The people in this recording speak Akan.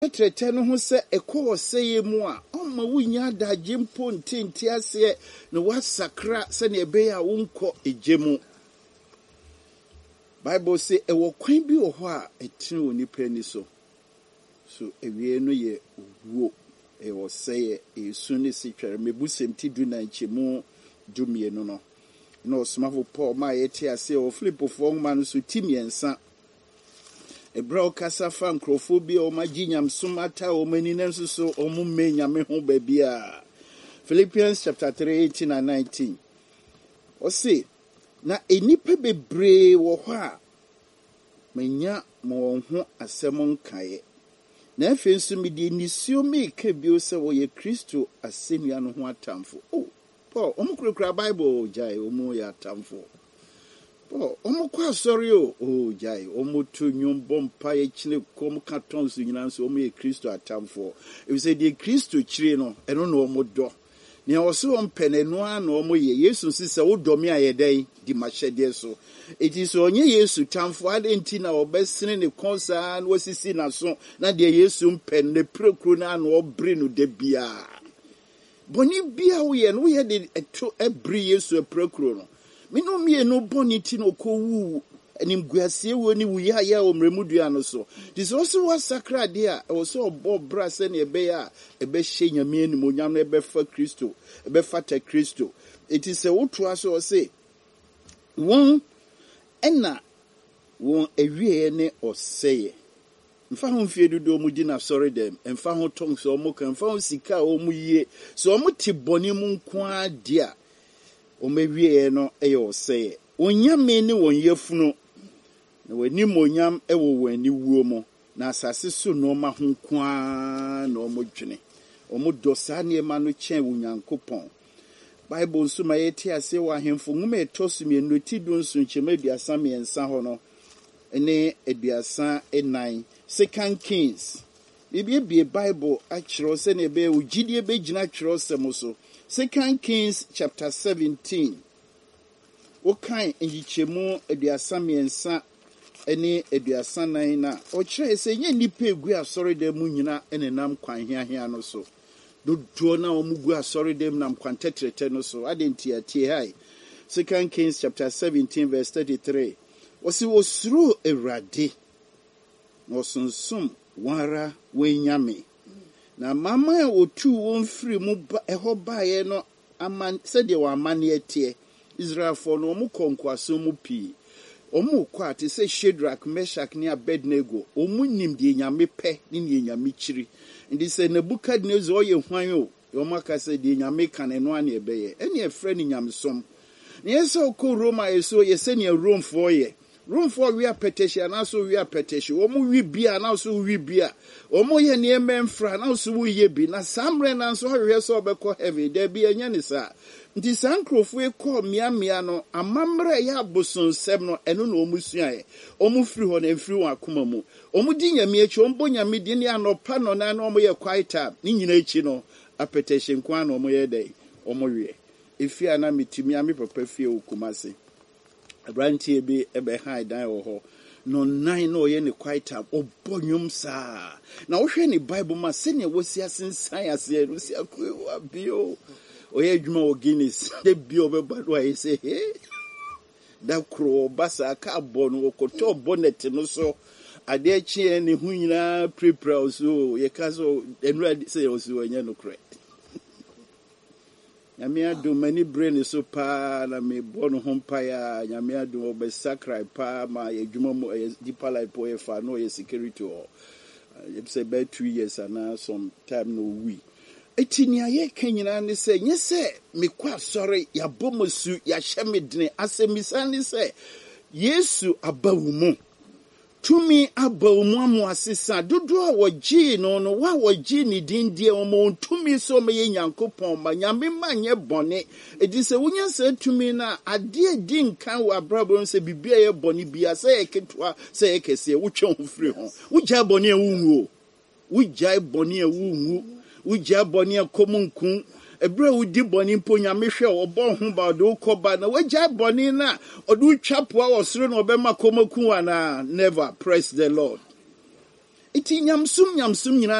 Trete no ho se ekwo seye mu a omma wunya adagye mpo ntenti ase no wasakra se ne ebe ya wonko ejemu. Bible say ewo kwan bi wo ho a etene onipa ni so ewie no ye wo ewo seye esu ne sitwere mebusem ti du na nchemu dumie no no smafo Paul ma yeti ase o Filipofo man so timiensa Ebra kasa fa nkrofobia o maginyam sumata o manina so o mu menyame ho babia. Philippians chapter 3 18 and 19. O say na enipa bebre wo ho a menya mo ho asem nkae. Na afi nso me di nisio me ka bio se wo ye Kristo asemia no ho atamfo. Oh, Paul, omukura Bible jai omu ya atamfo. Oh, omukwa sorry oh jai omutu nyumbo mpa ye chile kom cartons nyina so omu ye Kristo atamfo. If say the Kristo chire no eno no omodo. Ni oso ompene no ana omu ye Yesu sise wo domi ayedai di machede so. It is onye Yesu tamfo adenti na obesene ne konsa na wasisi na so na de Yesu mpene ne prekru na ana obre no de bia. Boni bia wo ye no ye de eto ebri Yesu prekru no. Mino me no boniti no ko wu enim guasie wo ni wuya ya omremudua no so. This also was sakra dia also obo bra se ne ebe ya ebe hye nyame anim onyam no ebe fa Kristo ebe fata Kristo. It is a woto aso say won ena won ewie ne oseye mfa ho mfie dodo mu di na sorry dem mfa ho tong so mo kan mfa ho sika o mu yie so mo ti boni mu nko a dia o mewie no eyo say onyame ne won yafunu na wani monyam ewo wani wuo mo na asase so no ma ho nko a na o mo dwene o mo do sa ne ma no chen wunyankopon Bible nso ma yeti ase wa hemfo nwuma etosumie no ti do nso nchema aduasa miensa ho no ene aduasa enan 2 Kings bibie Bible akiro se ne be ugidie be gina akiro sem so 2 Kings chapter 17 wokan enyichemu aduasa miensa ene aduasa nan na o kire se nye nipa egu asori da mu nyina enenam kwan hiahia no so do na omugu asori dem nam kwantetrete no so adenti atie hai 2 Kings chapter 17 verse 33 wasi osuru Ewurade no sunsum wara wenyame na mama otu won firi mu eho baaye no aman sede wa amane atie Israel for no mu konkwaso mu pi omu kwa te se Shadrach Meshach ne Abednego omu nim de nyame pe ne nyame chiri ndi se Nebukadnezar oye hwan o yomaka se de nyame kan eno ane ebeye ene efre ni nyamsom ne yeso ko Roma yeso yese ne Rome for ye Rome for we are petition na so we are petition omu wi bia na so wi bia omu ye ne emfra na so wi ye bi na samre na so hwe so obekọ heaven de bia nya ni sa nti sankrofo ekọ miamia no amamre ya bosonsem no eno na omu suae omu firi ho na firi wa akoma mu omu di nyame echi ombo nyame di ne anopa no na omu ye kwaita ni nyina echi no apetition kwa na omu ye dai omu wie efi ana mitimi ami papa fie okumase abrantie bi ebe han dan wo ho no nine no ye ne kwaita obonyum sa na wo hwe ne Bible ma se ne wosi asensan ase no si akwa bio oye adwuma wo Guinness de bio be bado ayi se da kro basa ka bono okoto bonnet no so ade achi ne hu nyina prepare so ye ka so enura se yo so anya no kre nyame adu mani brain so pa na me bono hompa ya nyame adu obe sacrifice pa ma ye adwuma mo deeper life po ye fa no ye security o ye say be 2 years and some time no we etinia ye kanyina ne se nye se me kwa sorry ya bomosu ya hyemedene asemisa ne se Yesu abawumu tumi abawumu amu asesa dodo a wogi no no wa wogi ni dindie omo tumi so me Nyankopon ma nyame manye bone edise wunya se tumi na ade di nkan wa brabo se bibia ye bone bia se eketwa se ekese wutwe ho firi ho wugya bone ewuwu wugya bone ewuwu wugya bone akomunku ebre wudi boni mpo nyame hwe obo ho ba do koba na wagya boni na odu twapo a osoro na obema komaku ana never. Praise the Lord. Iti nyamsum nyina